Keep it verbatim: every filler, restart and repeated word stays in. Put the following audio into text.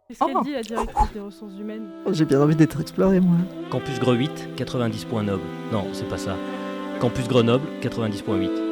Qu'est-ce qu'elle Oh. dit, la directrice des ressources humaines? J'ai bien envie d'être exploré, moi. Campus Greux huit, quatre-vingt-dix point neuf. Non, c'est pas ça. Campus Grenoble, quatre-vingt-dix point huit.